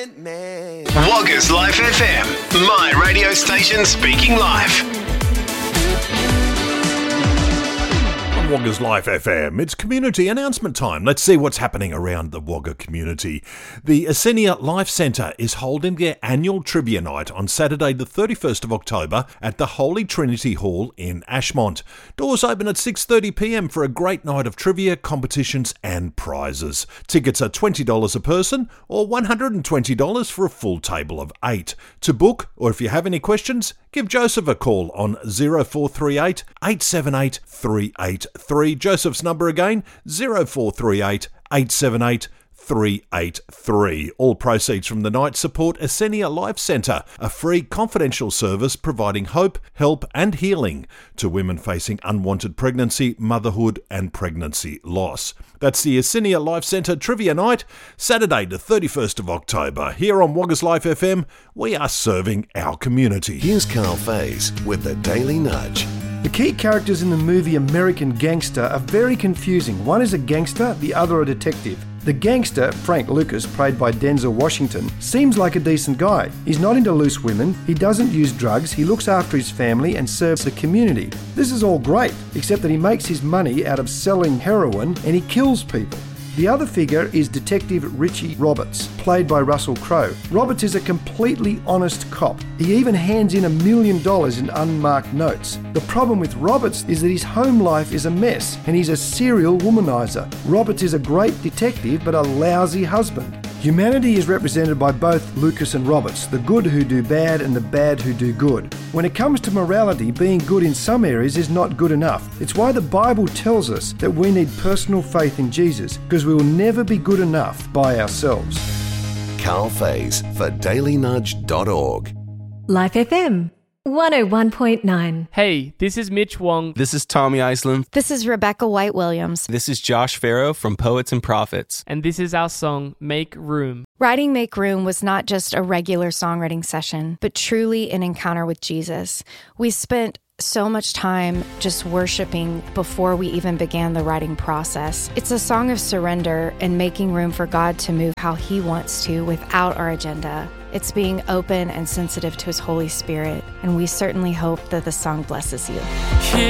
Woggers Life FM, my radio station speaking life. Woggers Life FM. It's community announcement time. Let's see what's happening around the Wagga community. The Asenia Life Centre is holding their annual trivia night on Saturday the 31st of October at the Holy Trinity Hall in Ashmont. Doors open at 6:30pm for a great night of trivia, competitions and prizes. Tickets are $20 a person or $120 for a full table of 8. To book, or if you have any questions, give Joseph a call on 0438 878 383. Joseph's number again, 0438 878 383. All proceeds from the night support Asenia Life Centre, a free confidential service providing hope, help and healing to women facing unwanted pregnancy, motherhood and pregnancy loss. That's the Asenia Life Centre Trivia Night, Saturday the 31st of October. Here on Woggers Life FM, we are serving our community. Here's Carl Faze with the Daily Nudge. The key characters in the movie American Gangster are very confusing. One is a gangster, the other a detective. The gangster, Frank Lucas, played by Denzel Washington, seems like a decent guy. He's not into loose women, he doesn't use drugs, he looks after his family and serves the community. This is all great, except that he makes his money out of selling heroin and he kills people. The other figure is Detective Richie Roberts, played by Russell Crowe. Roberts is a completely honest cop. He even hands in $1 million in unmarked notes. The problem with Roberts is that his home life is a mess and he's a serial womanizer. Roberts is a great detective but a lousy husband. Humanity is represented by both Lucas and Roberts, the good who do bad and the bad who do good. When it comes to morality, being good in some areas is not good enough. It's why the Bible tells us that we need personal faith in Jesus, because we will never be good enough by ourselves. Carl Faze for dailynudge.org. Life FM 101.9. Hey, this is Mitch Wong. This is Tommy Iceland. This is Rebecca White-Williams. This is Josh Farrow from Poets and Prophets. And this is our song, Make Room. Writing Make Room was not just a regular songwriting session, but truly an encounter with Jesus. We spent so much time just worshiping before we even began the writing process. It's a song of surrender and making room for God to move how He wants to without our agenda. It's being open and sensitive to His Holy Spirit, and we certainly hope that the song blesses you.